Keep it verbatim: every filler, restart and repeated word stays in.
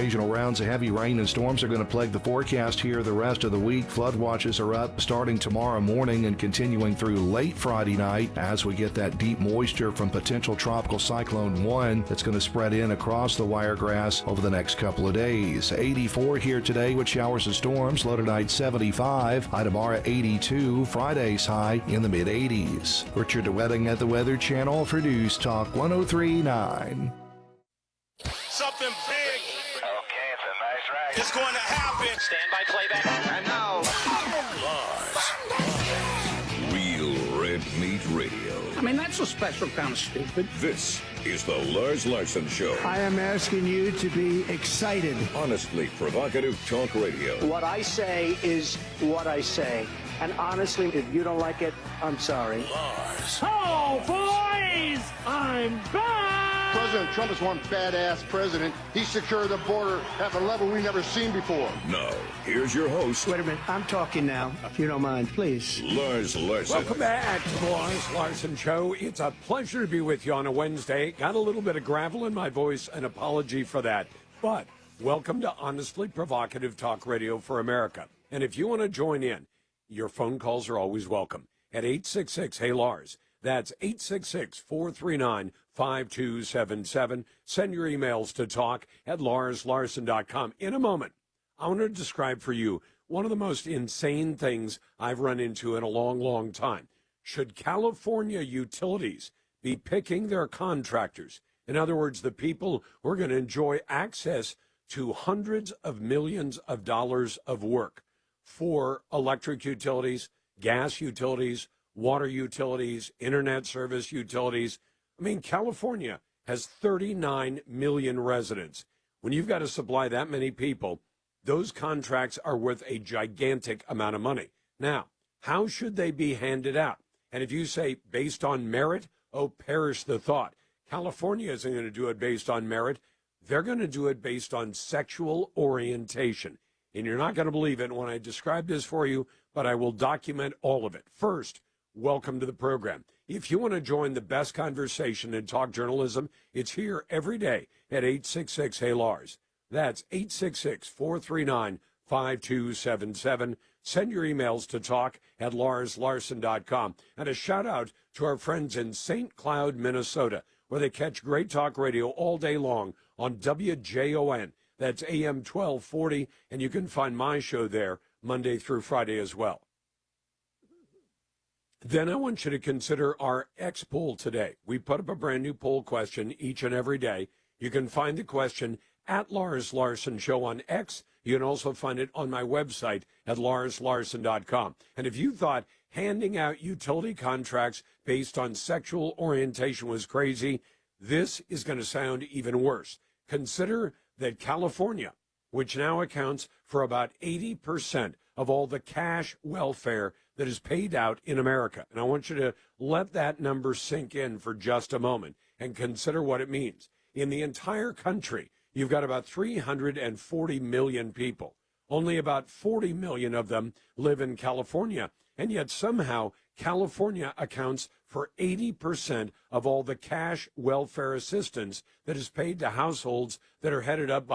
Occasional rounds of heavy rain and storms are going to plague the forecast here the rest of the week. Flood watches are up starting tomorrow morning and continuing through late Friday night as we get that deep moisture from potential tropical cyclone one that's going to spread in across the Wiregrass over the next couple of days. eighty-four here today with showers and storms. Low tonight seventy-five. High tomorrow eighty-two. Friday's high in the mid eighties. Richard DeWetting at the Weather Channel for News Talk one oh three point nine. Something big. Okay, it's a nice ride. It's going to happen. Stand by playback. And now, Lars. Real Red Meat Radio. I mean, that's a special kind of stupid. This is the Lars Larson Show. I am asking you to be excited. Honestly provocative talk radio. What I say is what I say. And honestly, if you don't like it, I'm sorry. Lars. Oh, boys! I'm back! President Trump is one badass president. He secured the border at a level we've never seen before. Now, here's your host, Wait a minute. I'm talking now, if you don't mind, please. Lars Larson. Welcome back to the Lars Larson Show. It's a pleasure to be with you on a Wednesday. Got a little bit of gravel in my voice, an apology for that. But welcome to Honestly Provocative Talk Radio for America. And if you want to join in, your phone calls are always welcome at eight six six, hey Lars. That's eight six six, four three nine, five two seven seven. Send your emails to talk at lars larson dot com. In a moment, I want to describe for you one of the most insane things I've run into in a long, long time. Should California utilities be picking their contractors? In other words, the people who are going to enjoy access to hundreds of millions of dollars of work for electric utilities, gas utilities, water utilities, internet service utilities. I mean, California has thirty-nine million residents. When you've got to supply that many people, those contracts are worth a gigantic amount of money. Now, how should they be handed out? And if you say based on merit, oh, perish the thought. California isn't going to do it based on merit. They're going to do it based on sexual orientation. And you're not going to believe it when I describe this for you, but I will document all of it. First, welcome to the program. If you want to join the best conversation in talk journalism, it's here every day at eight six six, hey Lars. That's eight six six, four three nine, five two seven seven. Send your emails to talk at lars larson dot com. And a shout out to our friends in Saint Cloud, Minnesota, where they catch great talk radio all day long on W J O N. That's A M twelve forty, and you can find my show there Monday through Friday as well. Then I want you to consider our X poll today. We put up a brand new poll question each and every day. You can find the question at Lars Larson Show on X. You can also find it on my website at lars larson dot com. And if you thought handing out utility contracts based on sexual orientation was crazy, this is going to sound even worse. Consider that California, which now accounts for about eighty percent of all the cash welfare that is paid out in America. And I want you to let that number sink in for just a moment and consider what it means. In the entire country, you've got about three hundred forty million people. Only about forty million of them live in California. And yet somehow California accounts for eighty percent of all the cash welfare assistance that is paid to households that are headed up by